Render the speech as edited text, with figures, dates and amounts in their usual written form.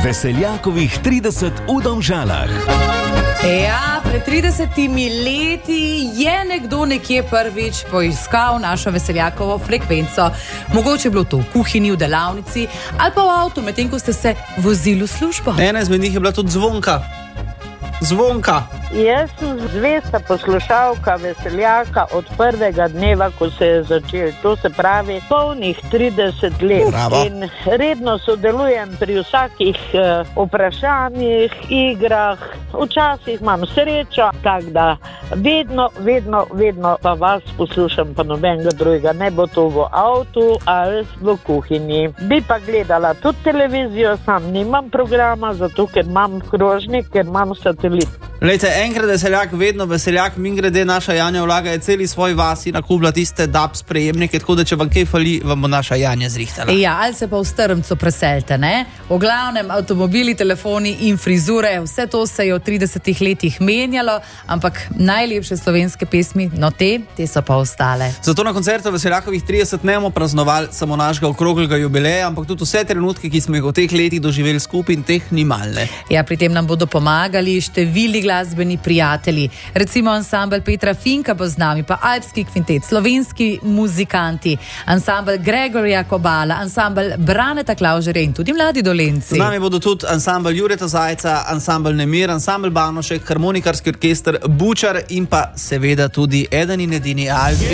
Veseljakovih 30 v Domžalah. Ja, pred 30 leti je nekdo nekje prvič poiskal našo Veseljakovo frekvenco. Mogoče je bilo to v kuhinji, v delavnici ali pa v avtu, medtem ko ste se vozili v službo. Ena izmed njih je bila tudi Zvonka. Jaz sem zvesta poslušalka Veseljaka od prvega dneva, ko se je začel. To se pravi polnih 30 let. Bravo. In redno sodelujem pri vsakih vprašanjih, igrah. Včasih imam srečo, tako da vedno pa vas poslušam, pa nobenega drugega. Ne bo to v avtu ali v kuhinji. Bi pa gledala tudi televizijo, sam nimam programa, zato ker imam krožnik, ker imam satelit. Lejte, enkrat Veseljak, vedno Veseljak, mingrede naša Janja vlaga je celi svoj vasi nakupila tiste DAB sprejemnike, tako da če vam kaj fali, vam bo naša Janja zrihtala. Ja, ali se pa v Strmcu preselite, ne? V glavnem, avtomobili, telefoni in frizure, vse to se je v 30 letih menjalo, ampak najlepše slovenske pesmi, no te so pa ostale. Zato na koncertu Veseljakovih 30 ne bomo praznovali samo našega okroglega jubileja, ampak tudi vse trenutke, ki smo jih v teh letih doživeli skupaj in teh ni malne. Ja, pri tem nam bodo pomagali številni glasbeni prijatelji. Recimo ansambel Petra Finka bo z nami, pa Alpski kvintet, slovenski muzikanti, ansambel Gregorja Kobala, ansambel Braneta Klavžerja in tudi mladi Dolenci. Z nami bodo tudi ansambel Jureta Zajca, ansambel Nemir, ansambel Banošek, harmonikarski orkester Bučar in pa seveda tudi eden in edini Alfi.